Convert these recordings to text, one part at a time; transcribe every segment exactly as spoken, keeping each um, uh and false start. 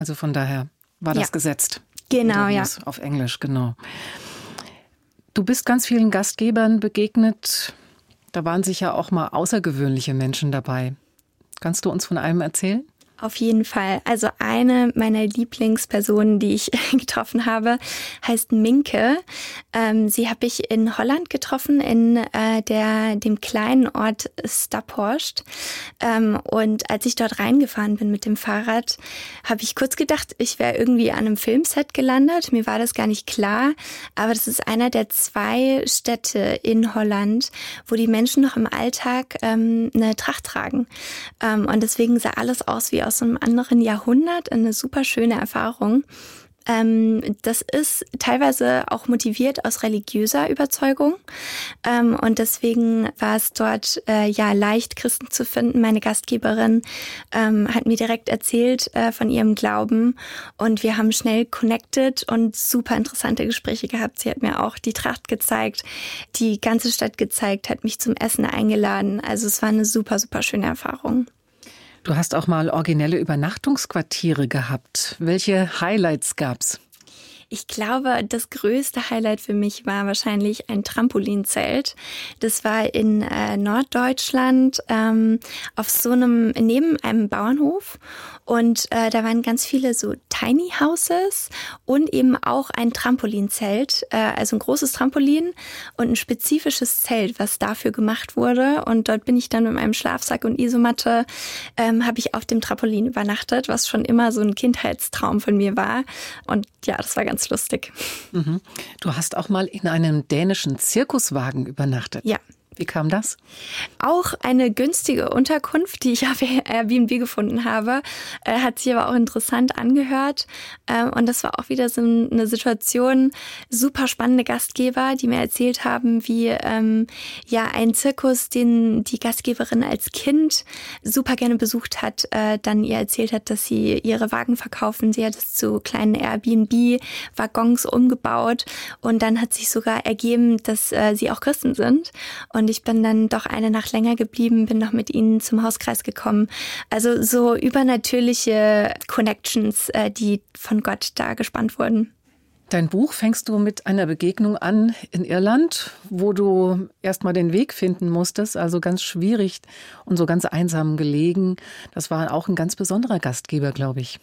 Also von daher war das ja. gesetzt. Genau, ja. Auf Englisch, genau. Du bist ganz vielen Gastgebern begegnet. Da waren sicher auch mal außergewöhnliche Menschen dabei. Kannst du uns von einem erzählen? Auf jeden Fall. Also eine meiner Lieblingspersonen, die ich getroffen habe, heißt Minke. Ähm, sie habe ich in Holland getroffen, in äh, der, dem kleinen Ort Staphorst. Ähm, und als ich dort reingefahren bin mit dem Fahrrad, habe ich kurz gedacht, ich wäre irgendwie an einem Filmset gelandet. Mir war das gar nicht klar. Aber das ist einer der zwei Städte in Holland, wo die Menschen noch im Alltag ähm, eine Tracht tragen. Ähm, und deswegen sah alles aus wie aus so einem anderen Jahrhundert, eine super schöne Erfahrung. Ähm, das ist teilweise auch motiviert aus religiöser Überzeugung. Ähm, und deswegen war es dort äh, ja leicht, Christen zu finden. Meine Gastgeberin ähm, hat mir direkt erzählt äh, von ihrem Glauben und wir haben schnell connected und super interessante Gespräche gehabt. Sie hat mir auch die Tracht gezeigt, die ganze Stadt gezeigt, hat mich zum Essen eingeladen. Also es war eine super, super schöne Erfahrung. Du hast auch mal originelle Übernachtungsquartiere gehabt. Welche Highlights gab's? Ich glaube, das größte Highlight für mich war wahrscheinlich ein Trampolinzelt. Das war in äh, Norddeutschland ähm, auf so einem, neben einem Bauernhof. Und äh, da waren ganz viele so Tiny Houses und eben auch ein Trampolinzelt, äh, also ein großes Trampolin und ein spezifisches Zelt, was dafür gemacht wurde. Und dort bin ich dann mit meinem Schlafsack und Isomatte, ähm, habe ich auf dem Trampolin übernachtet, was schon immer so ein Kindheitstraum von mir war. Und ja, das war ganz lustig. Mhm. Du hast auch mal in einem dänischen Zirkuswagen übernachtet. Ja. Wie kam das? Auch eine günstige Unterkunft, die ich auf Airbnb gefunden habe, äh, hat sich aber auch interessant angehört. Ähm, und das war auch wieder so eine Situation, super spannende Gastgeber, die mir erzählt haben, wie ähm, ja ein Zirkus, den die Gastgeberin als Kind super gerne besucht hat, äh, dann ihr erzählt hat, dass sie ihre Wagen verkaufen. Sie hat es zu kleinen Airbnb-Waggons umgebaut und dann hat sich sogar ergeben, dass äh, sie auch Christen sind. Und ich bin dann doch eine Nacht länger geblieben, bin noch mit ihnen zum Hauskreis gekommen. Also so übernatürliche Connections, äh, die von Gott da gespannt wurden. Dein Buch fängst du mit einer Begegnung an in Irland, wo du erst mal den Weg finden musstest, also ganz schwierig und so ganz einsam gelegen. Das war auch ein ganz besonderer Gastgeber, glaube ich.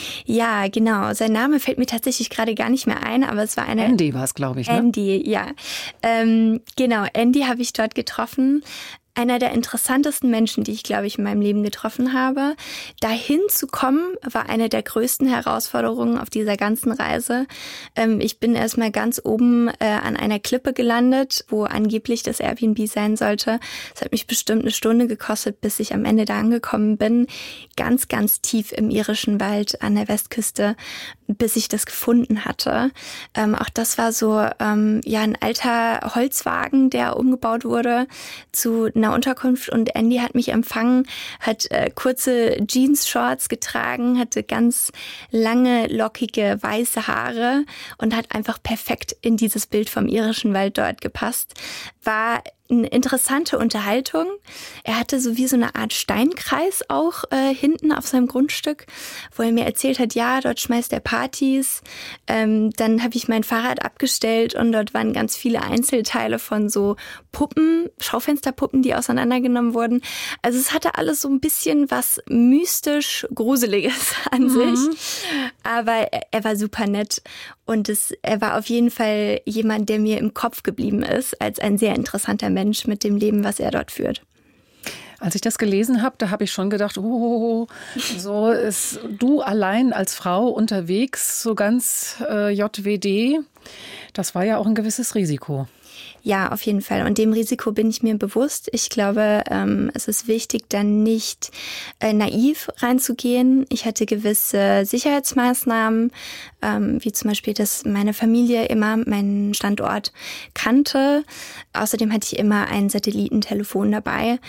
Ja, genau. Sein Name fällt mir tatsächlich gerade gar nicht mehr ein, aber es war eine... Andy war es, glaube ich, ne? Andy, ja. Ähm, genau, Andy habe ich dort getroffen. Einer der interessantesten Menschen, die ich, glaube ich, in meinem Leben getroffen habe. Dahin zu kommen, war eine der größten Herausforderungen auf dieser ganzen Reise. Ähm, ich bin erstmal ganz oben äh, an einer Klippe gelandet, wo angeblich das Airbnb sein sollte. Es hat mich bestimmt eine Stunde gekostet, bis ich am Ende da angekommen bin. Ganz, ganz tief im irischen Wald an der Westküste, bis ich das gefunden hatte. Ähm, auch das war so ähm, ja ein alter Holzwagen, der umgebaut wurde zu einer Unterkunft, und Andy hat mich empfangen, hat äh, kurze Jeans-Shorts getragen, hatte ganz lange, lockige, weiße Haare und hat einfach perfekt in dieses Bild vom irischen Wald dort gepasst. War eine interessante Unterhaltung. Er hatte so wie so eine Art Steinkreis auch äh, hinten auf seinem Grundstück, wo er mir erzählt hat, ja, dort schmeißt er Partys. Ähm, dann habe ich mein Fahrrad abgestellt und dort waren ganz viele Einzelteile von so Puppen, Schaufensterpuppen, die auseinandergenommen wurden. Also es hatte alles so ein bisschen was mystisch Gruseliges an mhm. sich. Aber er, er war super nett und es, er war auf jeden Fall jemand, der mir im Kopf geblieben ist, als ein sehr interessanter Mensch mit dem Leben, was er dort führt. Als ich das gelesen habe, da habe ich schon gedacht, oh, so ist du allein als Frau unterwegs, so ganz äh, J W D. Das war ja auch ein gewisses Risiko. Ja, auf jeden Fall. Und dem Risiko bin ich mir bewusst. Ich glaube, ähm, es ist wichtig, dann nicht äh, naiv reinzugehen. Ich hatte gewisse Sicherheitsmaßnahmen, ähm, wie zum Beispiel, dass meine Familie immer meinen Standort kannte. Außerdem hatte ich immer ein Satellitentelefon dabei.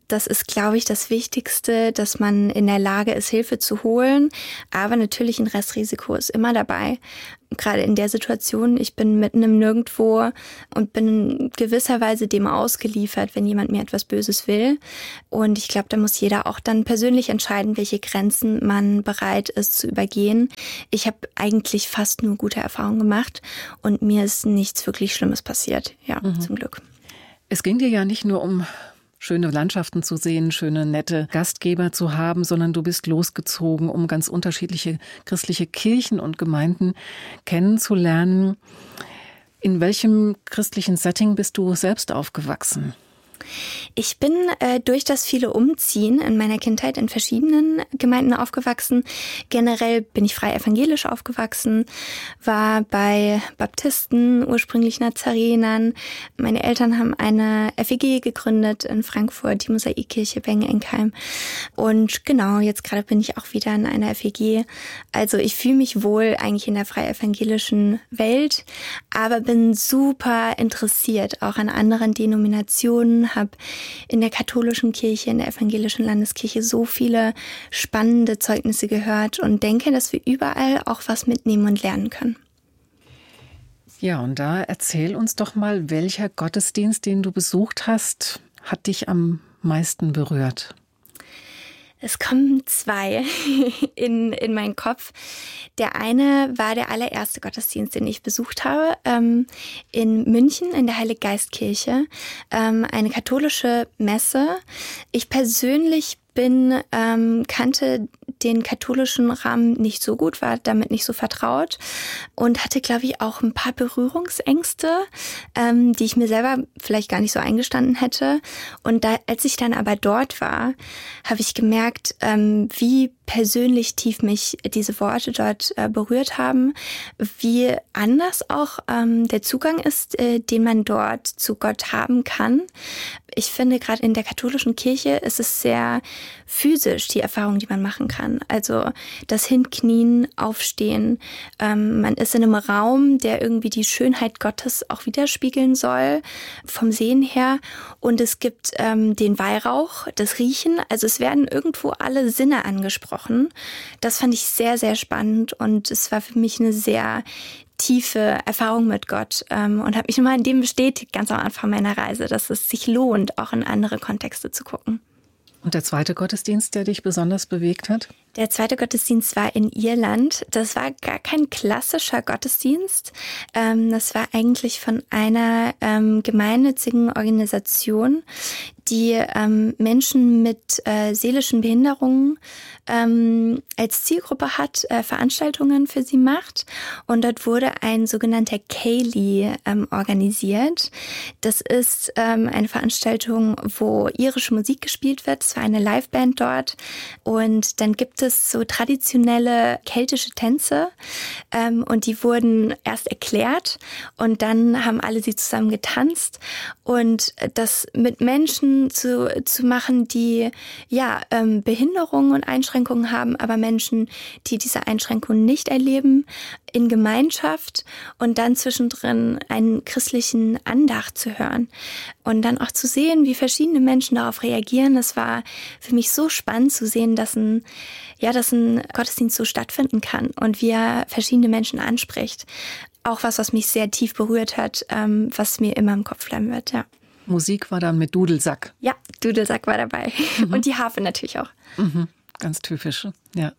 Das ist, glaube ich, das Wichtigste, dass man in der Lage ist, Hilfe zu holen. Aber natürlich ein Restrisiko ist immer dabei. Gerade in der Situation, ich bin mitten im Nirgendwo und bin gewisserweise dem ausgeliefert, wenn jemand mir etwas Böses will. Und ich glaube, da muss jeder auch dann persönlich entscheiden, welche Grenzen man bereit ist zu übergehen. Ich habe eigentlich fast nur gute Erfahrungen gemacht und mir ist nichts wirklich Schlimmes passiert. Ja, mhm. Zum Glück. Es ging dir ja nicht nur um schöne Landschaften zu sehen, schöne, nette Gastgeber zu haben, sondern du bist losgezogen, um ganz unterschiedliche christliche Kirchen und Gemeinden kennenzulernen. In welchem christlichen Setting bist du selbst aufgewachsen? Ich bin äh, durch das viele Umziehen in meiner Kindheit in verschiedenen Gemeinden aufgewachsen. Generell bin ich frei evangelisch aufgewachsen, war bei Baptisten, ursprünglich Nazarenern. Meine Eltern haben eine F E G gegründet in Frankfurt, die Mosaikkirche Bengenkheim. Und genau, jetzt gerade bin ich auch wieder in einer F E G. Also ich fühle mich wohl eigentlich in der frei evangelischen Welt, aber bin super interessiert auch an anderen Denominationen, habe in der katholischen Kirche, in der evangelischen Landeskirche so viele spannende Zeugnisse gehört und denke, dass wir überall auch was mitnehmen und lernen können. Ja, und da erzähl uns doch mal, welcher Gottesdienst, den du besucht hast, hat dich am meisten berührt? Es kommen zwei in, in meinen Kopf. Der eine war der allererste Gottesdienst, den ich besucht habe, ähm, in München in der Heiliggeistkirche, ähm, eine katholische Messe. Ich persönlich bin, ähm, kannte den katholischen Rahmen nicht so gut, war damit nicht so vertraut und hatte, glaube ich, auch ein paar Berührungsängste, ähm, die ich mir selber vielleicht gar nicht so eingestanden hätte. Und da, als ich dann aber dort war, habe ich gemerkt, ähm, wie persönlich tief mich diese Worte dort äh, berührt haben, wie anders auch ähm, der Zugang ist, äh, den man dort zu Gott haben kann. Ich finde, gerade in der katholischen Kirche ist es sehr physisch, die Erfahrung, die man machen kann. Also das Hinknien, Aufstehen. Ähm, man ist in einem Raum, der irgendwie die Schönheit Gottes auch widerspiegeln soll, vom Sehen her. Und es gibt ähm, den Weihrauch, das Riechen. Also es werden irgendwo alle Sinne angesprochen. Das fand ich sehr, sehr spannend und es war für mich eine sehr tiefe Erfahrung mit Gott ähm, und habe mich nochmal in dem bestätigt, ganz am Anfang meiner Reise, dass es sich lohnt, auch in andere Kontexte zu gucken. Und der zweite Gottesdienst, der dich besonders bewegt hat? Der zweite Gottesdienst war in Irland. Das war gar kein klassischer Gottesdienst. Ähm, das war eigentlich von einer ähm, gemeinnützigen Organisation, die ähm, Menschen mit äh, seelischen Behinderungen ähm, als Zielgruppe hat, äh, Veranstaltungen für sie macht. Und dort wurde ein sogenannter Ceilidh ähm, organisiert. Das ist ähm, eine Veranstaltung, wo irische Musik gespielt wird. Es war eine Liveband dort. Und dann gibt es so traditionelle keltische Tänze. Ähm, und die wurden erst erklärt und dann haben alle sie zusammen getanzt. Und das mit Menschen zu, zu machen, die ja ähm, Behinderungen und Einschränkungen haben, aber Menschen, die diese Einschränkungen nicht erleben, in Gemeinschaft und dann zwischendrin einen christlichen Andacht zu hören und dann auch zu sehen, wie verschiedene Menschen darauf reagieren. Das war für mich so spannend zu sehen, dass ein, ja, dass ein Gottesdienst so stattfinden kann und wie er verschiedene Menschen anspricht. Auch was, was mich sehr tief berührt hat, ähm, was mir immer im Kopf bleiben wird, ja. Musik war dann mit Dudelsack. Ja, Dudelsack war dabei. Mhm. Und die Harfe natürlich auch. Mhm. Ganz typisch, ja.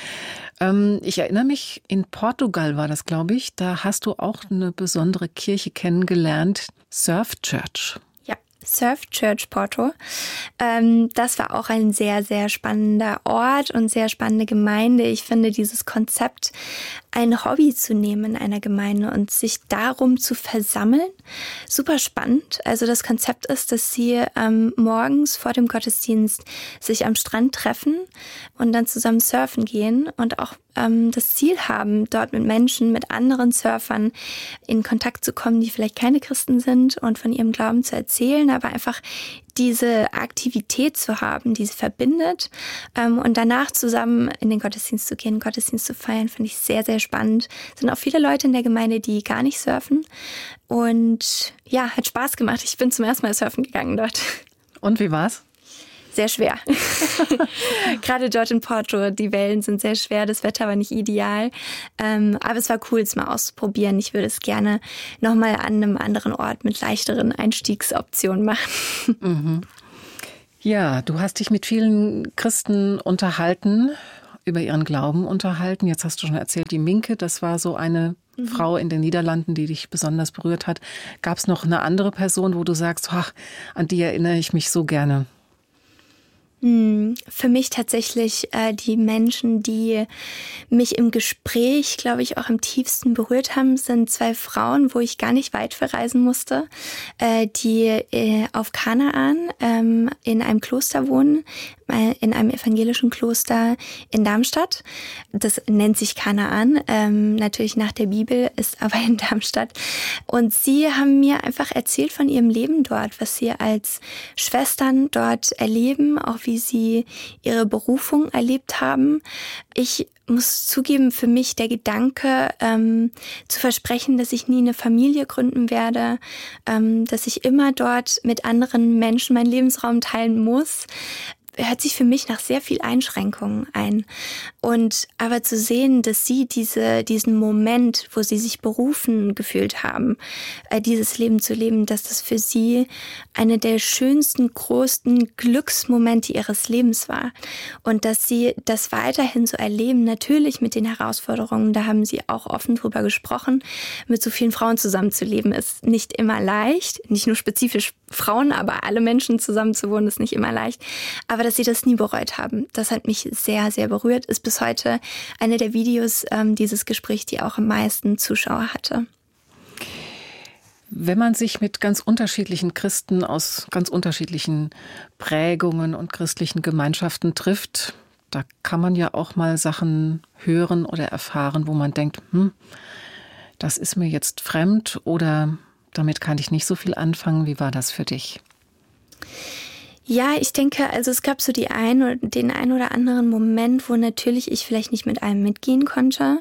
Ähm, ich erinnere mich, in Portugal war das, glaube ich, da hast du auch eine besondere Kirche kennengelernt, Surf Church. Ja, Surf Church Porto. Ähm, das war auch ein sehr, sehr spannender Ort und sehr spannende Gemeinde. Ich finde dieses Konzept, ein Hobby zu nehmen in einer Gemeinde und sich darum zu versammeln, super spannend. Also das Konzept ist, dass sie ähm, morgens vor dem Gottesdienst sich am Strand treffen und dann zusammen surfen gehen und auch ähm, das Ziel haben, dort mit Menschen, mit anderen Surfern in Kontakt zu kommen, die vielleicht keine Christen sind und von ihrem Glauben zu erzählen, aber einfach diese Aktivität zu haben, die sie verbindet ähm, und danach zusammen in den Gottesdienst zu gehen, Gottesdienst zu feiern, finde ich sehr, sehr spannend. Es sind auch viele Leute in der Gemeinde, die gar nicht surfen und ja, hat Spaß gemacht. Ich bin zum ersten Mal surfen gegangen dort. Und wie war's? sehr schwer. Gerade dort in Porto, die Wellen sind sehr schwer, das Wetter war nicht ideal. Ähm, aber es war cool, es mal auszuprobieren. Ich würde es gerne nochmal an einem anderen Ort mit leichteren Einstiegsoptionen machen. Mhm. Ja, du hast dich mit vielen Christen unterhalten, über ihren Glauben unterhalten. Jetzt hast du schon erzählt, die Minke, das war so eine mhm. Frau in den Niederlanden, die dich besonders berührt hat. Gab es noch eine andere Person, wo du sagst, ach, an die erinnere ich mich so gerne? Für mich tatsächlich äh, die Menschen, die mich im Gespräch, glaube ich, auch am tiefsten berührt haben, sind zwei Frauen, wo ich gar nicht weit verreisen musste, äh, die äh, auf Kanaan ähm, in einem Kloster wohnen, äh, in einem evangelischen Kloster in Darmstadt. Das nennt sich Kanaan, ähm, natürlich nach der Bibel, ist aber in Darmstadt. Und sie haben mir einfach erzählt von ihrem Leben dort, was sie als Schwestern dort erleben, auch wie sie ihre Berufung erlebt haben. Ich muss zugeben, für mich der Gedanke, ähm, zu versprechen, dass ich nie eine Familie gründen werde, ähm, dass ich immer dort mit anderen Menschen meinen Lebensraum teilen muss, hört sich für mich nach sehr viel Einschränkungen ein. Und aber zu sehen, dass sie diese, diesen Moment, wo sie sich berufen gefühlt haben, äh, dieses Leben zu leben, dass das für sie eine der schönsten, größten Glücksmomente ihres Lebens war. Und dass sie das weiterhin so erleben, natürlich mit den Herausforderungen, da haben sie auch offen drüber gesprochen, mit so vielen Frauen zusammenzuleben ist nicht immer leicht, nicht nur spezifisch Frauen, aber alle Menschen zusammenzuwohnen ist nicht immer leicht. Aber dass sie das nie bereut haben, das hat mich sehr, sehr berührt. Ist bis heute eine der Videos ähm, dieses Gesprächs, die auch am meisten Zuschauer hatte. Wenn man sich mit ganz unterschiedlichen Christen aus ganz unterschiedlichen Prägungen und christlichen Gemeinschaften trifft, da kann man ja auch mal Sachen hören oder erfahren, wo man denkt, hm, das ist mir jetzt fremd oder damit kann ich nicht so viel anfangen. Wie war das für dich? Ja, ich denke, also es gab so die ein, den ein oder anderen Moment, wo natürlich ich vielleicht nicht mit allem mitgehen konnte.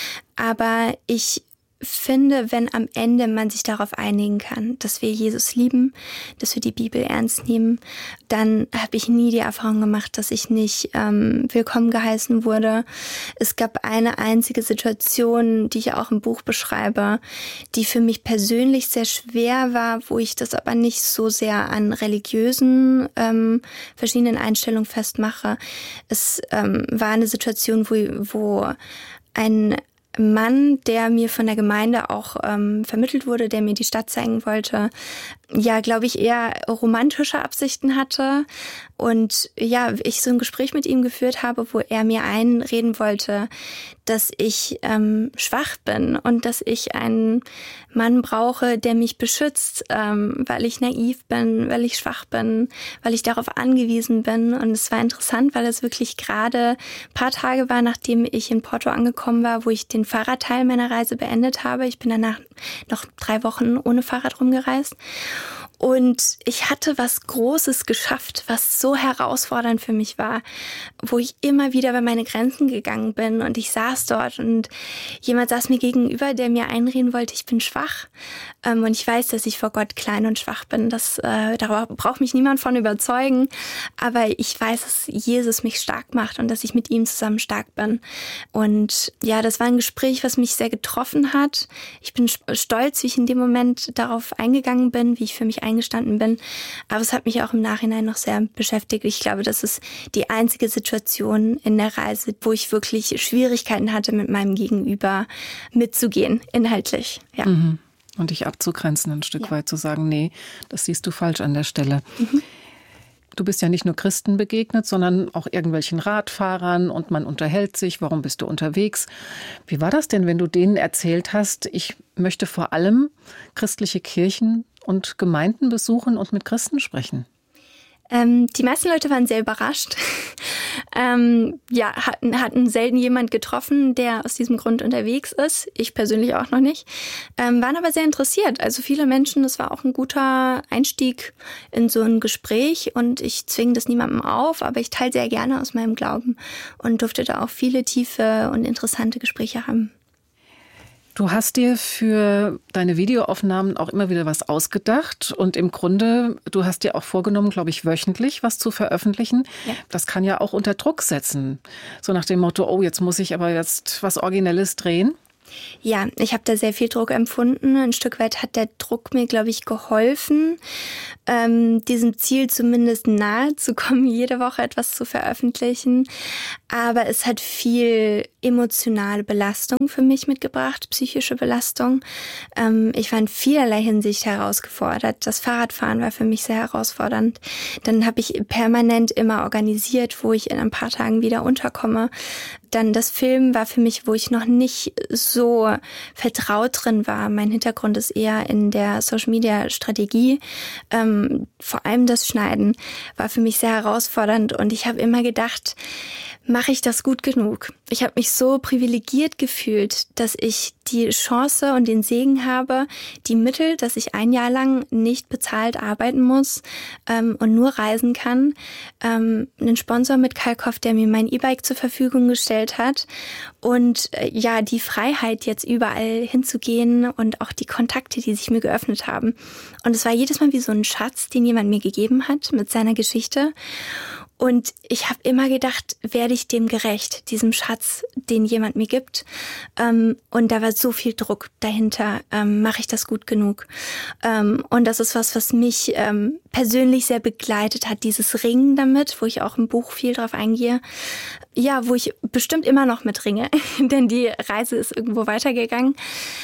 Aber ich finde, wenn am Ende man sich darauf einigen kann, dass wir Jesus lieben, dass wir die Bibel ernst nehmen, dann habe ich nie die Erfahrung gemacht, dass ich nicht ähm, willkommen geheißen wurde. Es gab eine einzige Situation, die ich auch im Buch beschreibe, die für mich persönlich sehr schwer war, wo ich das aber nicht so sehr an religiösen ähm, verschiedenen Einstellungen festmache. Es ähm, war eine Situation, wo, wo ein Mann, der mir von der Gemeinde auch ähm, vermittelt wurde, der mir die Stadt zeigen wollte, ja, glaube ich, eher romantische Absichten hatte. Und ja, ich so ein Gespräch mit ihm geführt habe, wo er mir einreden wollte, dass ich ähm, schwach bin und dass ich einen Mann brauche, der mich beschützt, ähm, weil ich naiv bin, weil ich schwach bin, weil ich darauf angewiesen bin. Und es war interessant, weil es wirklich gerade ein paar Tage war, nachdem ich in Porto angekommen war, wo ich den Fahrradteil meiner Reise beendet habe. Ich bin danach noch drei Wochen ohne Fahrrad rumgereist. Und ich hatte was Großes geschafft, was so herausfordernd für mich war, wo ich immer wieder bei meine Grenzen gegangen bin. Und ich saß dort und jemand saß mir gegenüber, der mir einreden wollte, ich bin schwach. Und ich weiß, dass ich vor Gott klein und schwach bin. Das, äh, darüber braucht mich niemand von überzeugen. Aber ich weiß, dass Jesus mich stark macht und dass ich mit ihm zusammen stark bin. Und ja, das war ein Gespräch, was mich sehr getroffen hat. Ich bin stolz, wie ich in dem Moment darauf eingegangen bin, wie ich für mich eingestanden bin. Aber es hat mich auch im Nachhinein noch sehr beschäftigt. Ich glaube, das ist die einzige Situation in der Reise, wo ich wirklich Schwierigkeiten hatte, mit meinem Gegenüber mitzugehen, inhaltlich. Ja. Mhm. Und dich abzugrenzen ein Stück ja. weit, zu sagen, nee, das siehst du falsch an der Stelle. Mhm. Du bist ja nicht nur Christen begegnet, sondern auch irgendwelchen Radfahrern und man unterhält sich. Warum bist du unterwegs? Wie war das denn, wenn du denen erzählt hast, ich möchte vor allem christliche Kirchen und Gemeinden besuchen und mit Christen sprechen? Ähm, die meisten Leute waren sehr überrascht. ähm, ja, hatten, hatten selten jemand getroffen, der aus diesem Grund unterwegs ist. Ich persönlich auch noch nicht. Ähm, waren aber sehr interessiert. Also viele Menschen, das war auch ein guter Einstieg in so ein Gespräch. Und ich zwinge das niemandem auf, aber ich teile sehr gerne aus meinem Glauben und durfte da auch viele tiefe und interessante Gespräche haben. Du hast dir für deine Videoaufnahmen auch immer wieder was ausgedacht und im Grunde, du hast dir auch vorgenommen, glaube ich, wöchentlich was zu veröffentlichen. Ja. Das kann ja auch unter Druck setzen. So nach dem Motto, oh, jetzt muss ich aber jetzt was Originelles drehen. Ja, ich habe da sehr viel Druck empfunden. Ein Stück weit hat der Druck mir, glaube ich, geholfen, ähm, diesem Ziel zumindest nahe zu kommen, jede Woche etwas zu veröffentlichen. Aber es hat viel emotionale Belastung für mich mitgebracht, psychische Belastung. Ähm, ich war in vielerlei Hinsicht herausgefordert. Das Fahrradfahren war für mich sehr herausfordernd. Dann habe ich permanent immer organisiert, wo ich in ein paar Tagen wieder unterkomme. Dann das Film war für mich, wo ich noch nicht so vertraut drin war. Mein Hintergrund ist eher in der Social-Media-Strategie. Ähm, vor allem das Schneiden war für mich sehr herausfordernd und ich habe immer gedacht, mache ich das gut genug? Ich habe mich so privilegiert gefühlt, dass ich die Chance und den Segen habe, die Mittel, dass ich ein Jahr lang nicht bezahlt arbeiten muss ähm, und nur reisen kann. Ähm, einen Sponsor mit Kalkoff, der mir mein E-Bike zur Verfügung gestellt hat und äh, ja, die Freiheit, jetzt überall hinzugehen und auch die Kontakte, die sich mir geöffnet haben. Und es war jedes Mal wie so ein Schatz, den jemand mir gegeben hat mit seiner Geschichte. Und ich habe immer gedacht, werde ich dem gerecht, diesem Schatz, den jemand mir gibt. Ähm, und da war so viel Druck dahinter, ähm, mache ich das gut genug? Ähm, und das ist was, was mich ähm, persönlich sehr begleitet hat, dieses Ringen damit, wo ich auch im Buch viel drauf eingehe. Ja, wo ich bestimmt immer noch mit ringe, denn die Reise ist irgendwo weitergegangen.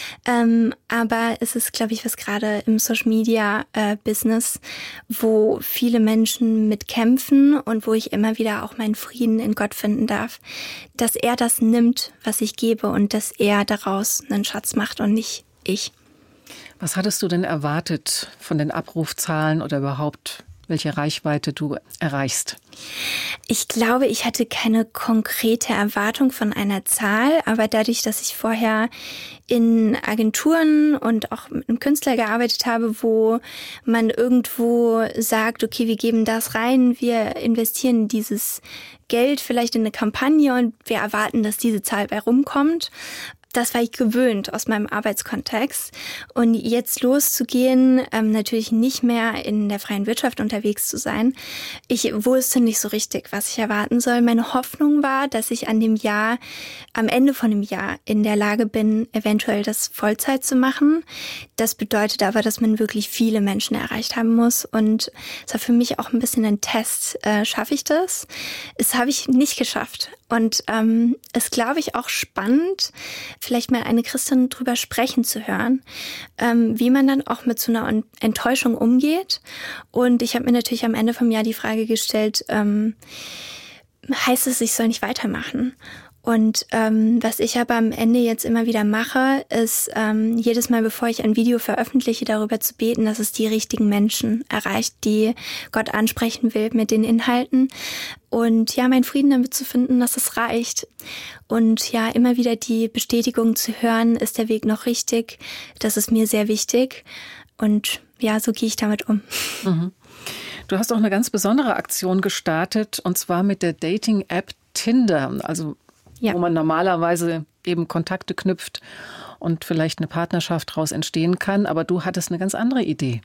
Ähm, aber es ist, glaube ich, was gerade im Social-Media-Business, äh, wo viele Menschen mit kämpfen und wo ich immer wieder auch meinen Frieden in Gott finden darf, dass er das nimmt, was ich gebe und dass er daraus einen Schatz macht und nicht ich. Was hattest du denn erwartet von den Abrufzahlen oder überhaupt, welche Reichweite du erreichst? Ich glaube, ich hatte keine konkrete Erwartung von einer Zahl, aber dadurch, dass ich vorher in Agenturen und auch mit einem Künstler gearbeitet habe, wo man irgendwo sagt, okay, wir geben das rein, wir investieren dieses Geld vielleicht in eine Kampagne und wir erwarten, dass diese Zahl bei rumkommt. Das war ich gewöhnt aus meinem Arbeitskontext. Und jetzt loszugehen, ähm, natürlich nicht mehr in der freien Wirtschaft unterwegs zu sein. Ich wusste nicht so richtig, was ich erwarten soll. Meine Hoffnung war, dass ich an dem Jahr, am Ende von dem Jahr in der Lage bin, eventuell das Vollzeit zu machen. Das bedeutet aber, dass man wirklich viele Menschen erreicht haben muss. Und es war für mich auch ein bisschen ein Test. Äh, schaffe ich das? Das habe ich nicht geschafft. Und ähm, ist, glaube ich, auch spannend, vielleicht mal eine Christin drüber sprechen zu hören, ähm, wie man dann auch mit so einer Enttäuschung umgeht. Und ich habe mir natürlich am Ende vom Jahr die Frage gestellt, ähm, heißt es, ich soll nicht weitermachen? Und ähm, was ich aber am Ende jetzt immer wieder mache, ist ähm, jedes Mal, bevor ich ein Video veröffentliche, darüber zu beten, dass es die richtigen Menschen erreicht, die Gott ansprechen will mit den Inhalten. Und ja, meinen Frieden damit zu finden, dass es reicht. Und ja, immer wieder die Bestätigung zu hören, ist der Weg noch richtig? Das ist mir sehr wichtig. Und ja, so gehe ich damit um. Mhm. Du hast auch eine ganz besondere Aktion gestartet, und zwar mit der Dating-App Tinder. Also ja, wo man normalerweise eben Kontakte knüpft und vielleicht eine Partnerschaft daraus entstehen kann. Aber du hattest eine ganz andere Idee.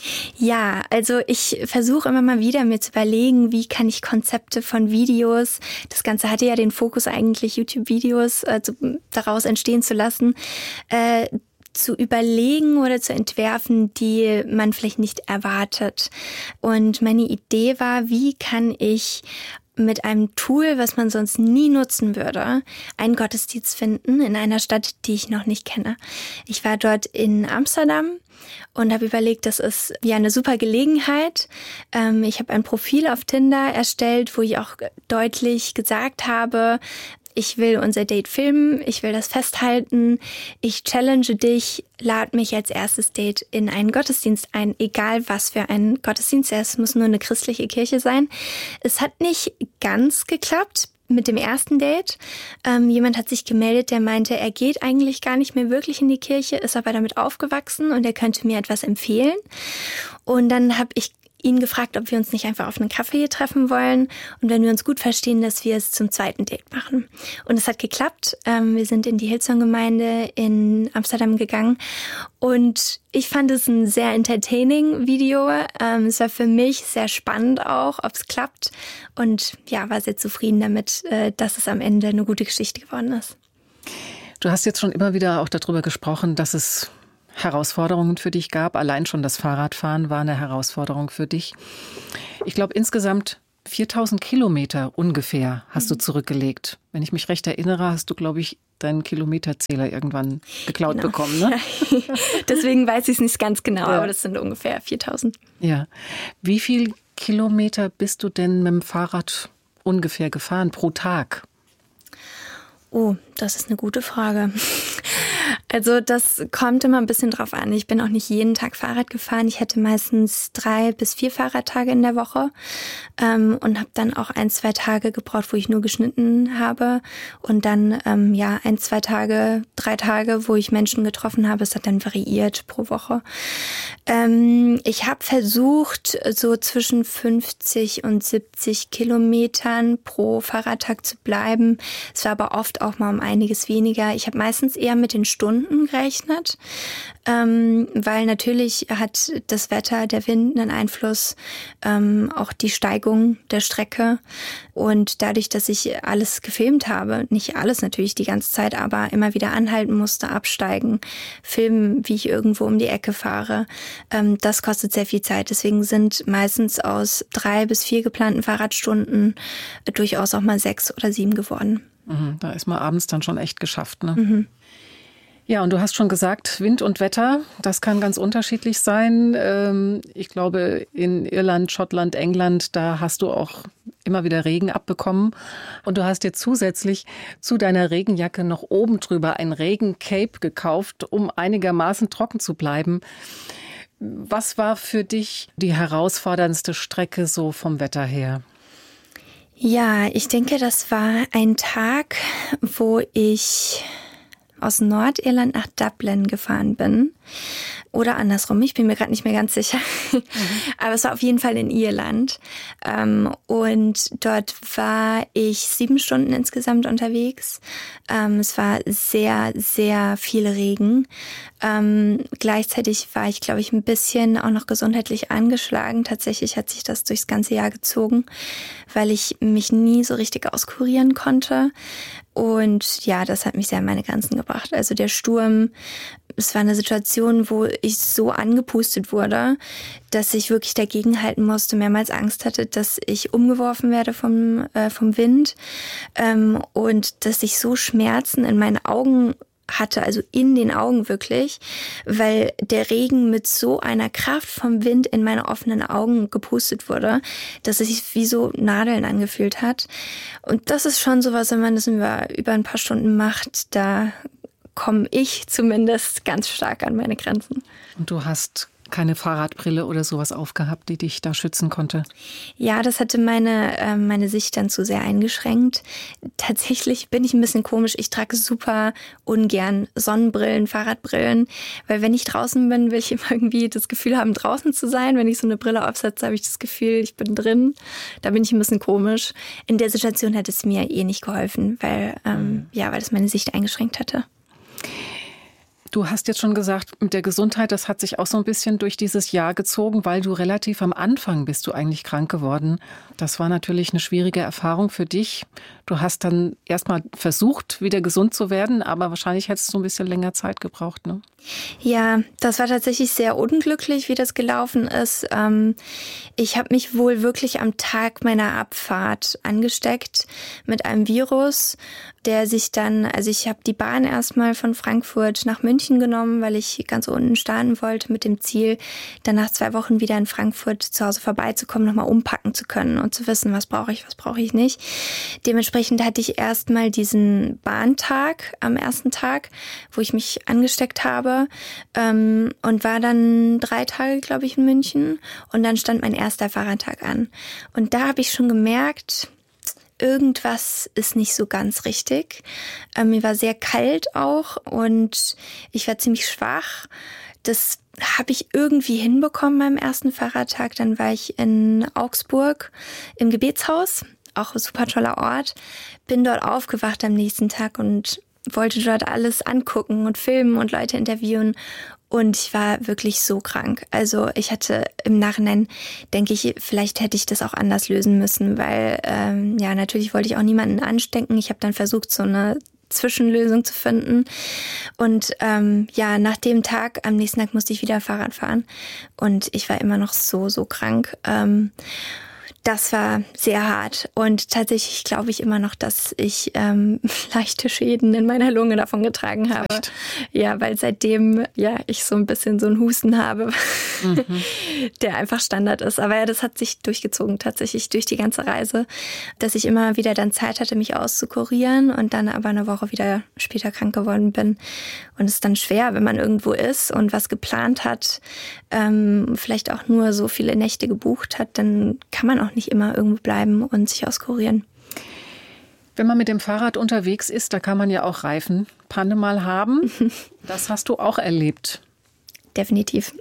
Ja, also ich versuche immer mal wieder mir zu überlegen, wie kann ich Konzepte von Videos, das Ganze hatte ja den Fokus eigentlich, YouTube-Videos also daraus entstehen zu lassen, äh, zu überlegen oder zu entwerfen, die man vielleicht nicht erwartet. Und meine Idee war, wie kann ich mit einem Tool, was man sonst nie nutzen würde, einen Gottesdienst finden in einer Stadt, die ich noch nicht kenne. Ich war dort in Amsterdam und habe überlegt, das ist ja eine super Gelegenheit. Ich habe ein Profil auf Tinder erstellt, wo ich auch deutlich gesagt habe, ich will unser Date filmen, ich will das festhalten, ich challenge dich, lad mich als erstes Date in einen Gottesdienst ein, egal was für ein Gottesdienst, es muss nur eine christliche Kirche sein. Es hat nicht ganz geklappt mit dem ersten Date. Ähm, jemand hat sich gemeldet, der meinte, er geht eigentlich gar nicht mehr wirklich in die Kirche, ist aber damit aufgewachsen und er könnte mir etwas empfehlen. Und dann habe ich ihn gefragt, ob wir uns nicht einfach auf einen Kaffee treffen wollen und wenn wir uns gut verstehen, dass wir es zum zweiten Date machen. Und es hat geklappt. Ähm, wir sind in die Hillsong-Gemeinde in Amsterdam gegangen und ich fand es ein sehr entertaining Video. Ähm, es war für mich sehr spannend auch, ob es klappt und ja, war sehr zufrieden damit, äh, dass es am Ende eine gute Geschichte geworden ist. Du hast jetzt schon immer wieder auch darüber gesprochen, dass es Herausforderungen für dich gab. Allein schon das Fahrradfahren war eine Herausforderung für dich. Ich glaube, insgesamt viertausend Kilometer ungefähr hast du zurückgelegt. Wenn ich mich recht erinnere, hast du, glaube ich, deinen Kilometerzähler irgendwann geklaut Genau. bekommen, ne? Deswegen weiß ich es nicht ganz genau, Ja. aber das sind ungefähr viertausend. Ja. Wie viel Kilometer bist du denn mit dem Fahrrad ungefähr gefahren pro Tag? Oh, das ist eine gute Frage. Also das kommt immer ein bisschen drauf an. Ich bin auch nicht jeden Tag Fahrrad gefahren. Ich hatte meistens drei bis vier Fahrradtage in der Woche ähm, und habe dann auch ein, zwei Tage gebraucht, wo ich nur geschnitten habe und dann ähm, ja ein, zwei Tage, drei Tage, wo ich Menschen getroffen habe. Es hat dann variiert pro Woche. Ähm, ich habe versucht, so zwischen fünfzig und siebzig Kilometern pro Fahrradtag zu bleiben. Es war aber oft auch mal um einiges weniger. Ich habe meistens eher mit den Stunden gerechnet, ähm, weil natürlich hat das Wetter, der Wind einen Einfluss, ähm, auch die Steigung der Strecke. Und dadurch, dass ich alles gefilmt habe, nicht alles natürlich die ganze Zeit, aber immer wieder anhalten musste, absteigen, filmen, wie ich irgendwo um die Ecke fahre, ähm, das kostet sehr viel Zeit. Deswegen sind meistens aus drei bis vier geplanten Fahrradstunden durchaus auch mal sechs oder sieben geworden. Mhm, da ist man abends dann schon echt geschafft, ne? Mhm. Ja, und du hast schon gesagt, Wind und Wetter, das kann ganz unterschiedlich sein. Ähm, ich glaube, in Irland, Schottland, England, da hast du auch immer wieder Regen abbekommen. Und du hast dir zusätzlich zu deiner Regenjacke noch oben drüber ein Regencape gekauft, um einigermaßen trocken zu bleiben. Was war für dich die herausforderndste Strecke so vom Wetter her? Ja, ich denke, das war ein Tag, wo ich aus Nordirland nach Dublin gefahren bin. Oder andersrum, ich bin mir gerade nicht mehr ganz sicher. Mhm. Aber es war auf jeden Fall in Irland. Und dort war ich sieben Stunden insgesamt unterwegs. Es war sehr, sehr viel Regen. Gleichzeitig war ich, glaube ich, ein bisschen auch noch gesundheitlich angeschlagen. Tatsächlich hat sich das durchs ganze Jahr gezogen, weil ich mich nie so richtig auskurieren konnte. Und ja, das hat mich sehr an meine Grenzen gebracht. Also der Sturm, es war eine Situation, wo ich so angepustet wurde, dass ich wirklich dagegenhalten musste, mehrmals Angst hatte, dass ich umgeworfen werde vom, äh, vom Wind ähm, und dass ich so Schmerzen in meinen Augen hatte, also in den Augen wirklich, weil der Regen mit so einer Kraft vom Wind in meine offenen Augen gepustet wurde, dass es sich wie so Nadeln angefühlt hat. Und das ist schon sowas, wenn man das über, über ein paar Stunden macht, da komme ich zumindest ganz stark an meine Grenzen. Und du hast keine Fahrradbrille oder sowas aufgehabt, die dich da schützen konnte? Ja, das hatte meine, äh, meine Sicht dann zu sehr eingeschränkt. Tatsächlich bin ich ein bisschen komisch. Ich trage super ungern Sonnenbrillen, Fahrradbrillen, weil wenn ich draußen bin, will ich immer irgendwie das Gefühl haben, draußen zu sein. Wenn ich so eine Brille aufsetze, habe ich das Gefühl, ich bin drin. Da bin ich ein bisschen komisch. In der Situation hat es mir eh nicht geholfen, weil, ähm, ja, weil das meine Sicht eingeschränkt hatte. Du hast jetzt schon gesagt, mit der Gesundheit, das hat sich auch so ein bisschen durch dieses Jahr gezogen, weil du relativ am Anfang bist du eigentlich krank geworden. Das war natürlich eine schwierige Erfahrung für dich. Du hast dann erstmal versucht, wieder gesund zu werden, aber wahrscheinlich hättest du ein bisschen länger Zeit gebraucht, ne? Ja, das war tatsächlich sehr unglücklich, wie das gelaufen ist. Ich habe mich wohl wirklich am Tag meiner Abfahrt angesteckt mit einem Virus, der sich dann, also ich habe die Bahn erstmal von Frankfurt nach München genommen, weil ich ganz unten starten wollte mit dem Ziel, dann nach zwei Wochen wieder in Frankfurt zu Hause vorbeizukommen, nochmal umpacken zu können und zu wissen, was brauche ich, was brauche ich nicht. Dementsprechend hatte ich erstmal diesen Bahntag am ersten Tag, wo ich mich angesteckt habe. Ähm, und war dann drei Tage, glaube ich, in München. Und dann stand mein erster Fahrradtag an. Und da habe ich schon gemerkt, irgendwas ist nicht so ganz richtig. Ähm, mir war sehr kalt auch und ich war ziemlich schwach. das habe ich irgendwie hinbekommen beim ersten Fahrradtag. Dann war ich in Augsburg im Gebetshaus, auch ein super toller Ort. Bin dort aufgewacht am nächsten Tag und wollte dort alles angucken und filmen und Leute interviewen. Und ich war wirklich so krank. Also ich hatte im Nachhinein, denke ich, vielleicht hätte ich das auch anders lösen müssen, weil ähm, ja, natürlich wollte ich auch niemanden anstecken. Ich habe dann versucht, so eine Zwischenlösung zu finden. Und ähm, ja, nach dem Tag, am nächsten Tag musste ich wieder Fahrrad fahren. Und ich war immer noch so, so krank. Ähm, Das war sehr hart und tatsächlich glaube ich immer noch, dass ich ähm, leichte Schäden in meiner Lunge davon getragen habe. Echt? Ja, weil seitdem ja ich so ein bisschen so einen Husten habe, mhm. der einfach Standard ist. Aber ja, das hat sich durchgezogen tatsächlich durch die ganze Reise, dass ich immer wieder dann Zeit hatte, mich auszukurieren und dann aber eine Woche wieder später krank geworden bin. Und es ist dann schwer, wenn man irgendwo ist und was geplant hat, ähm, vielleicht auch nur so viele Nächte gebucht hat, dann kann man auch nicht immer irgendwo bleiben und sich auskurieren. Wenn man mit dem Fahrrad unterwegs ist, da kann man ja auch Reifenpanne mal haben. Das hast du auch erlebt. Definitiv.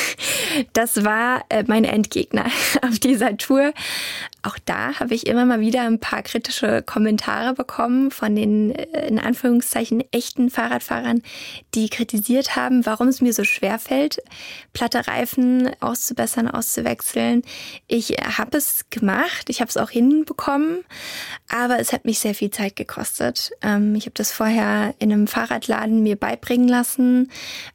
Das war mein Endgegner auf dieser Tour. Auch da habe ich immer mal wieder ein paar kritische Kommentare bekommen von den in Anführungszeichen echten Fahrradfahrern, die kritisiert haben, warum es mir so schwer fällt, platte Reifen auszubessern, auszuwechseln. Ich habe es gemacht, ich habe es auch hinbekommen, aber es hat mich sehr viel Zeit gekostet. Ich habe das vorher in einem Fahrradladen mir beibringen lassen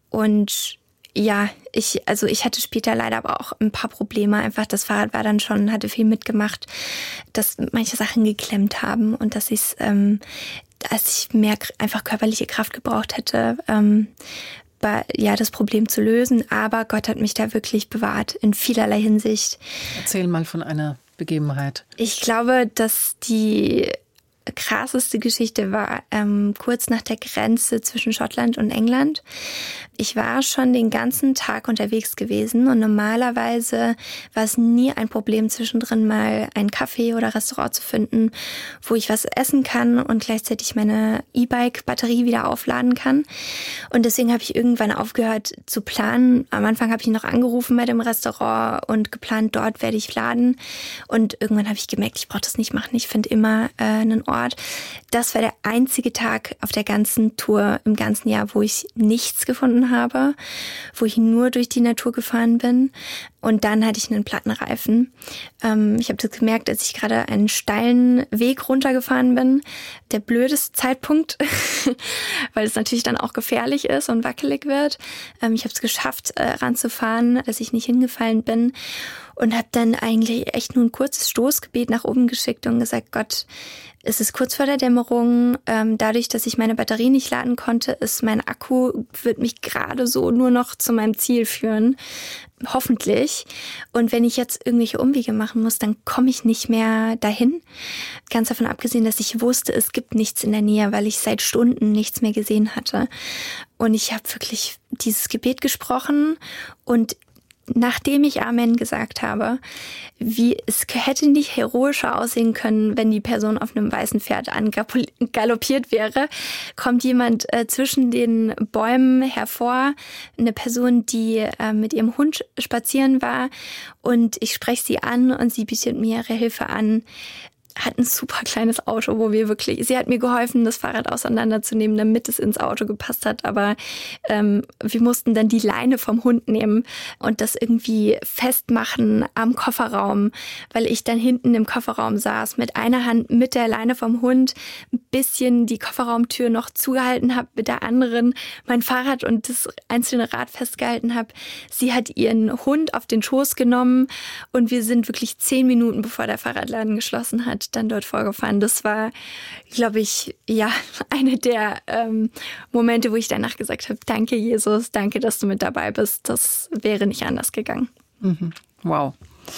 und ja, ich, also ich hatte später leider aber auch ein paar Probleme. Einfach das Fahrrad war dann schon, hatte viel mitgemacht, dass manche Sachen geklemmt haben und dass ich ähm, dass ich mehr einfach körperliche Kraft gebraucht hätte, ähm, war, ja, das Problem zu lösen. Aber Gott hat mich da wirklich bewahrt in vielerlei Hinsicht. Erzähl mal von einer Begebenheit. Ich glaube, dass die krasseste Geschichte war ähm, kurz nach der Grenze zwischen Schottland und England. Ich war schon den ganzen Tag unterwegs gewesen und normalerweise war es nie ein Problem, zwischendrin mal ein Café oder Restaurant zu finden, wo ich was essen kann und gleichzeitig meine E-Bike-Batterie wieder aufladen kann. Und deswegen habe ich irgendwann aufgehört zu planen. Am Anfang habe ich noch angerufen bei dem Restaurant und geplant, dort werde ich laden. Und irgendwann habe ich gemerkt, ich brauche das nicht machen. Ich finde immer äh, einen Ort. Das war der einzige Tag auf der ganzen Tour, im ganzen Jahr, wo ich nichts gefunden habe, wo ich nur durch die Natur gefahren bin. Und dann hatte ich einen Plattenreifen. Ähm, ich habe das gemerkt, als ich gerade einen steilen Weg runtergefahren bin. Der blödeste Zeitpunkt, weil es natürlich dann auch gefährlich ist und wackelig wird. Ähm, ich habe es geschafft, äh, ranzufahren, dass ich nicht hingefallen bin. Und habe dann eigentlich echt nur ein kurzes Stoßgebet nach oben geschickt und gesagt, Gott, es ist kurz vor der Dämmerung. Ähm, dadurch, dass ich meine Batterie nicht laden konnte, ist mein Akku, wird mich gerade so nur noch zu meinem Ziel führen. Hoffentlich. Und wenn ich jetzt irgendwelche Umwege machen muss, dann komme ich nicht mehr dahin. Ganz davon abgesehen, dass ich wusste, es gibt nichts in der Nähe, weil ich seit Stunden nichts mehr gesehen hatte. Und ich habe wirklich dieses Gebet gesprochen und nachdem ich Amen gesagt habe, wie es hätte nicht heroischer aussehen können, wenn die Person auf einem weißen Pferd angaloppiert wäre, kommt jemand äh, zwischen den Bäumen hervor, eine Person, die äh, mit ihrem Hund spazieren war und ich spreche sie an und sie bietet mir ihre Hilfe an. Hat ein super kleines Auto, wo wir wirklich, sie hat mir geholfen, das Fahrrad auseinanderzunehmen, damit es ins Auto gepasst hat, aber ähm, wir mussten dann die Leine vom Hund nehmen und das irgendwie festmachen am Kofferraum, weil ich dann hinten im Kofferraum saß, mit einer Hand mit der Leine vom Hund ein bisschen die Kofferraumtür noch zugehalten habe, mit der anderen mein Fahrrad und das einzelne Rad festgehalten habe. Sie hat ihren Hund auf den Schoß genommen und wir sind wirklich zehn Minuten, bevor der Fahrradladen geschlossen hat, dann dort vorgefahren. Das war, glaube ich, ja, eine der ähm, Momente, wo ich danach gesagt habe, danke Jesus, danke, dass du mit dabei bist. Das wäre nicht anders gegangen. Mhm. Wow.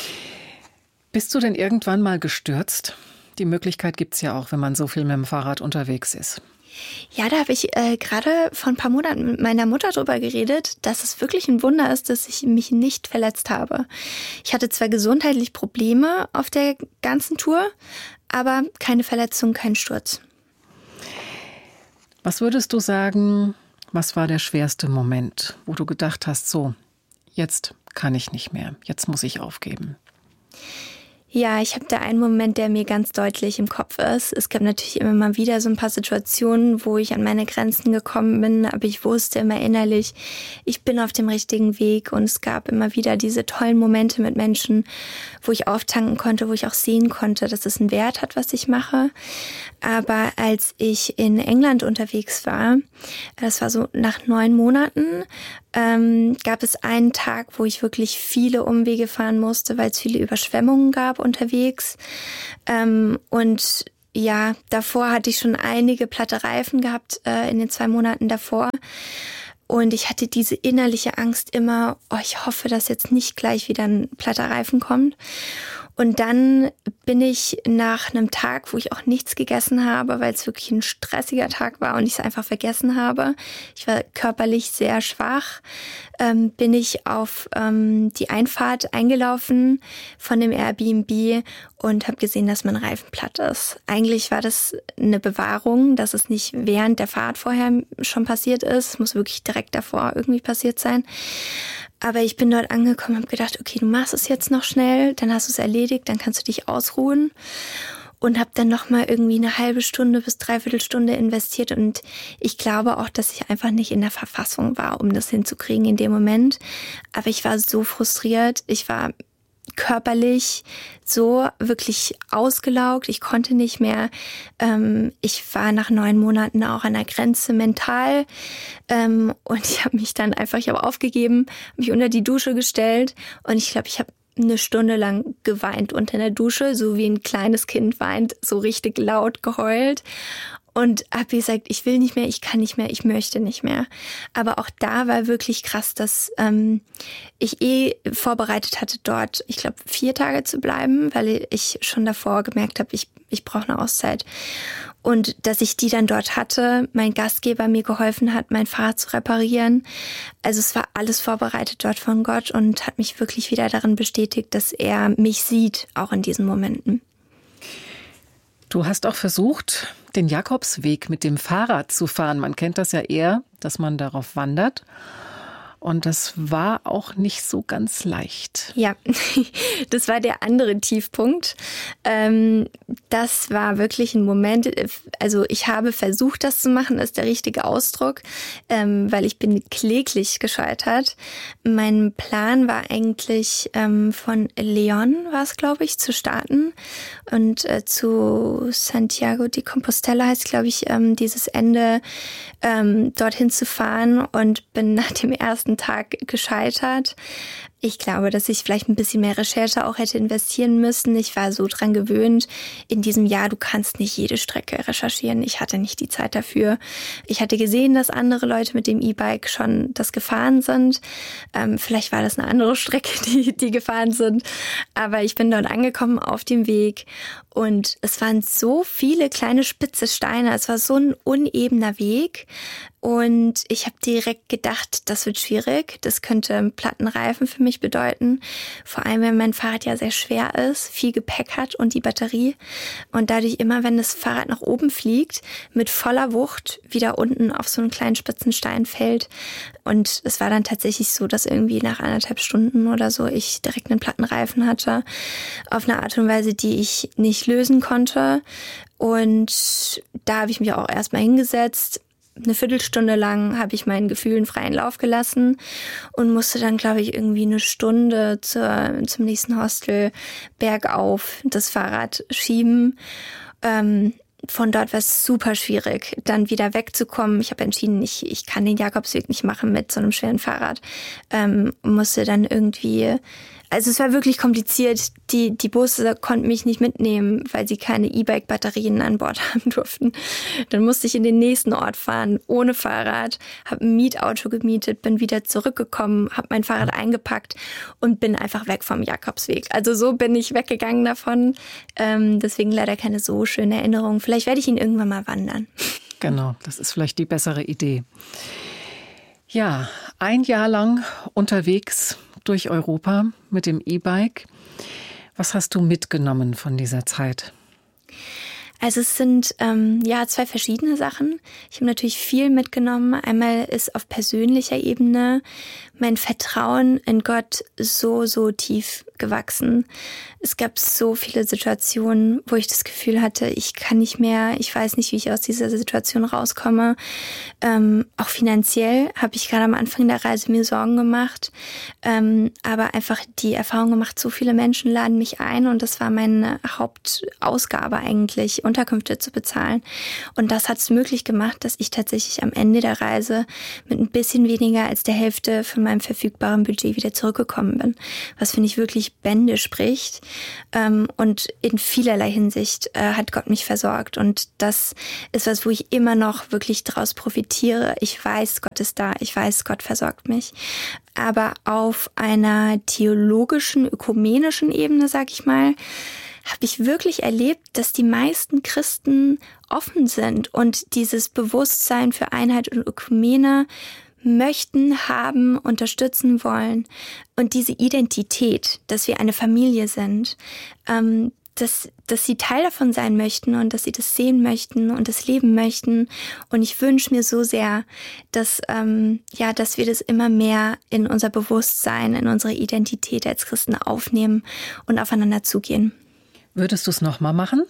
Bist du denn irgendwann mal gestürzt? Die Möglichkeit gibt es ja auch, wenn man so viel mit dem Fahrrad unterwegs ist. Ja, da habe ich äh, gerade vor ein paar Monaten mit meiner Mutter drüber geredet, dass es wirklich ein Wunder ist, dass ich mich nicht verletzt habe. Ich hatte zwar gesundheitlich Probleme auf der ganzen Tour, aber keine Verletzung, kein Sturz. Was würdest du sagen, Was war der schwerste Moment, wo du gedacht hast, so, jetzt kann ich nicht mehr, jetzt muss ich aufgeben? Ja, ich habe da einen Moment, der mir ganz deutlich im Kopf ist. Es gab natürlich immer mal wieder so ein paar Situationen, wo ich an meine Grenzen gekommen bin, aber ich wusste immer innerlich, ich bin auf dem richtigen Weg, und es gab immer wieder diese tollen Momente mit Menschen, wo ich auftanken konnte, wo ich auch sehen konnte, dass es einen Wert hat, was ich mache. Aber als ich in England unterwegs war, das war so nach neun Monaten, ähm, gab es einen Tag, wo ich wirklich viele Umwege fahren musste, weil es viele Überschwemmungen gab unterwegs. Ähm, und ja, davor hatte ich schon einige platte Reifen gehabt äh, in den zwei Monaten davor. Und ich hatte diese innerliche Angst immer, oh, ich hoffe, dass jetzt nicht gleich wieder ein platter Reifen kommt. Und dann bin ich nach einem Tag, wo ich auch nichts gegessen habe, weil es wirklich ein stressiger Tag war und ich es einfach vergessen habe. Ich war körperlich sehr schwach. Ähm, bin ich auf ähm, die Einfahrt eingelaufen von dem Airbnb und habe gesehen, dass mein Reifen platt ist. Eigentlich war das eine Bewahrung, dass es nicht während der Fahrt vorher schon passiert ist. Es muss wirklich direkt davor irgendwie passiert sein. Aber ich bin dort angekommen und habe gedacht, okay, du machst es jetzt noch schnell, dann hast du es erledigt, dann kannst du dich ausruhen. Und habe dann noch mal irgendwie eine halbe Stunde bis dreiviertel Stunde investiert. Und ich glaube auch, dass ich einfach nicht in der Verfassung war, um das hinzukriegen in dem Moment. Aber ich war so frustriert. Ich war körperlich so wirklich ausgelaugt. Ich konnte nicht mehr. Ähm, ich war nach neun Monaten auch an der Grenze mental. Ähm, und ich habe mich dann einfach, ich habe aufgegeben, mich unter die Dusche gestellt. Und ich glaube, ich habe eine Stunde lang geweint unter der Dusche, so wie ein kleines Kind weint, so richtig laut geheult. Und habe gesagt, ich will nicht mehr, ich kann nicht mehr, ich möchte nicht mehr. Aber auch da war wirklich krass, dass ähm, ich eh vorbereitet hatte, dort, ich glaube, vier Tage zu bleiben, weil ich schon davor gemerkt habe, ich, ich brauche eine Auszeit. Und dass ich die dann dort hatte, mein Gastgeber mir geholfen hat, mein Fahrrad zu reparieren. Also es war alles vorbereitet dort von Gott und hat mich wirklich wieder darin bestätigt, dass er mich sieht, auch in diesen Momenten. Du hast auch versucht, den Jakobsweg mit dem Fahrrad zu fahren. Man kennt das ja eher, dass man darauf wandert. Und das war auch nicht so ganz leicht. Ja, das war der andere Tiefpunkt. Ähm, das war wirklich ein Moment, also ich habe versucht, das zu machen, ist der richtige Ausdruck, ähm, weil ich bin kläglich gescheitert. Mein Plan war eigentlich ähm, von León, war es, glaube ich, zu starten und äh, zu Santiago de Compostela heißt, glaube ich, ähm, dieses Ende ähm, dorthin zu fahren, und bin nach dem ersten Tag gescheitert. Ich glaube, dass ich vielleicht ein bisschen mehr Recherche auch hätte investieren müssen. Ich war so dran gewöhnt, in diesem Jahr, du kannst nicht jede Strecke recherchieren. Ich hatte nicht die Zeit dafür. Ich hatte gesehen, dass andere Leute mit dem E-Bike schon das gefahren sind. Ähm, vielleicht war das eine andere Strecke, die, die gefahren sind. Aber ich bin dort angekommen auf dem Weg, und es waren so viele kleine spitze Steine. Es war so ein unebener Weg. Und ich habe direkt gedacht, das wird schwierig. Das könnte einen platten Reifen für mich bedeuten. Vor allem, wenn mein Fahrrad ja sehr schwer ist, viel Gepäck hat und die Batterie. Und dadurch immer, wenn das Fahrrad nach oben fliegt, mit voller Wucht wieder unten auf so einen kleinen spitzen Stein fällt. Und es war dann tatsächlich so, dass irgendwie nach anderthalb Stunden oder so ich direkt einen platten Reifen hatte. Auf eine Art und Weise, die ich nicht lösen konnte. Und da habe ich mich auch erstmal hingesetzt. Eine Viertelstunde lang habe ich meinen Gefühlen freien Lauf gelassen und musste dann, glaube ich, irgendwie eine Stunde zur, zum nächsten Hostel bergauf das Fahrrad schieben. Ähm, von dort war es super schwierig, dann wieder wegzukommen. Ich habe entschieden, ich, ich kann den Jakobsweg nicht machen mit so einem schweren Fahrrad. Ähm, musste dann irgendwie... Also es war wirklich kompliziert. Die, die Busse konnten mich nicht mitnehmen, weil sie keine E-Bike-Batterien an Bord haben durften. Dann musste ich in den nächsten Ort fahren, ohne Fahrrad, habe ein Mietauto gemietet, bin wieder zurückgekommen, habe mein Fahrrad eingepackt und bin einfach weg vom Jakobsweg. Also so bin ich weggegangen davon. Ähm, deswegen leider keine so schöne Erinnerung. Vielleicht werde ich ihn irgendwann mal wandern. Genau, das ist vielleicht die bessere Idee. Ja, ein Jahr lang unterwegs durch Europa mit dem E-Bike. Was hast du mitgenommen von dieser Zeit? Also es sind ähm, ja zwei verschiedene Sachen. Ich habe natürlich viel mitgenommen. Einmal ist auf persönlicher Ebene mein Vertrauen in Gott so, so tief gewachsen. Es gab so viele Situationen, wo ich das Gefühl hatte, ich kann nicht mehr, ich weiß nicht, wie ich aus dieser Situation rauskomme. Ähm, auch finanziell habe ich gerade am Anfang der Reise mir Sorgen gemacht, ähm, aber einfach die Erfahrung gemacht, so viele Menschen laden mich ein und das war meine Hauptausgabe eigentlich, Unterkünfte zu bezahlen. Und das hat es möglich gemacht, dass ich tatsächlich am Ende der Reise mit ein bisschen weniger als der Hälfte von meinem verfügbaren Budget wieder zurückgekommen bin, was finde ich wirklich Bände spricht. Und in vielerlei Hinsicht hat Gott mich versorgt. Und das ist was, wo ich immer noch wirklich daraus profitiere. Ich weiß, Gott ist da. Ich weiß, Gott versorgt mich. Aber auf einer theologischen, ökumenischen Ebene, sag ich mal, habe ich wirklich erlebt, dass die meisten Christen offen sind und dieses Bewusstsein für Einheit und Ökumene möchten, haben, unterstützen wollen. Und diese Identität, dass wir eine Familie sind, ähm, dass, dass sie Teil davon sein möchten und dass sie das sehen möchten und das leben möchten. Und ich wünsche mir so sehr, dass, ähm, ja, dass wir das immer mehr in unser Bewusstsein, in unsere Identität als Christen aufnehmen und aufeinander zugehen. Würdest du es nochmal machen?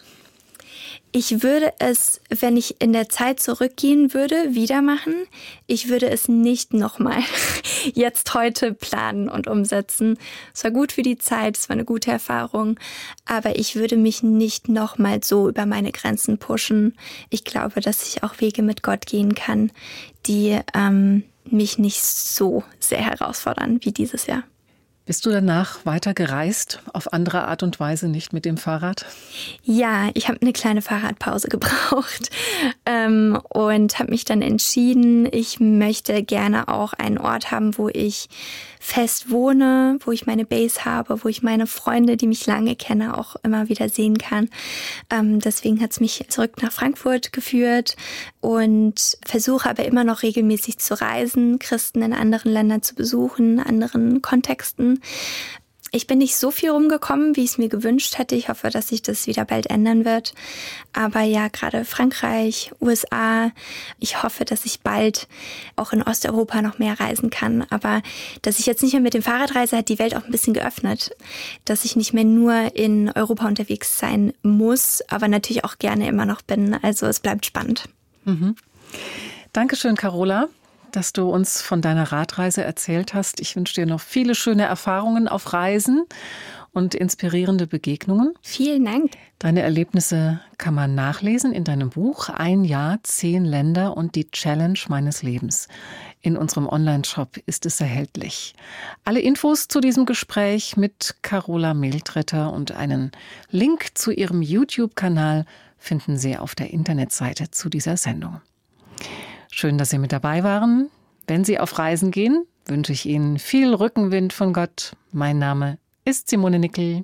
Ich würde es, wenn ich in der Zeit zurückgehen würde, wieder machen. Ich würde es nicht nochmal jetzt heute planen und umsetzen. Es war gut für die Zeit, es war eine gute Erfahrung, aber ich würde mich nicht nochmal so über meine Grenzen pushen. Ich glaube, dass ich auch Wege mit Gott gehen kann, die ähm, mich nicht so sehr herausfordern wie dieses Jahr. Bist du danach weiter gereist, auf andere Art und Weise, nicht mit dem Fahrrad? Ja, ich habe eine kleine Fahrradpause gebraucht ähm, und habe mich dann entschieden, ich möchte gerne auch einen Ort haben, wo ich fest wohne, wo ich meine Base habe, wo ich meine Freunde, die mich lange kenne, auch immer wieder sehen kann. Ähm, deswegen hat es mich zurück nach Frankfurt geführt und versuche aber immer noch regelmäßig zu reisen, Christen in anderen Ländern zu besuchen, anderen Kontexten. Ich bin nicht so viel rumgekommen, wie ich es mir gewünscht hätte. Ich hoffe, dass sich das wieder bald ändern wird. Aber ja, gerade Frankreich, U S A. Ich hoffe, dass ich bald auch in Osteuropa noch mehr reisen kann. Aber dass ich jetzt nicht mehr mit dem Fahrrad reise, hat die Welt auch ein bisschen geöffnet. Dass ich nicht mehr nur in Europa unterwegs sein muss, aber natürlich auch gerne immer noch bin. Also es bleibt spannend. Mhm. Dankeschön, Carola, dass du uns von deiner Radreise erzählt hast. Ich wünsche dir noch viele schöne Erfahrungen auf Reisen und inspirierende Begegnungen. Vielen Dank. Deine Erlebnisse kann man nachlesen in deinem Buch Ein Jahr, zehn Länder und die Challenge meines Lebens. In unserem Online-Shop ist es erhältlich. Alle Infos zu diesem Gespräch mit Carola Mehltreter und einen Link zu ihrem YouTube-Kanal finden Sie auf der Internetseite zu dieser Sendung. Schön, dass Sie mit dabei waren. Wenn Sie auf Reisen gehen, wünsche ich Ihnen viel Rückenwind von Gott. Mein Name ist Simone Nickel.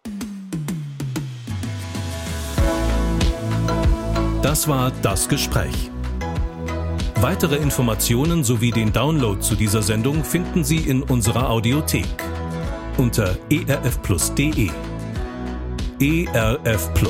Das war Das Gespräch. Weitere Informationen sowie den Download zu dieser Sendung finden Sie in unserer Audiothek unter e r f plus punkt d e. E R F Plus.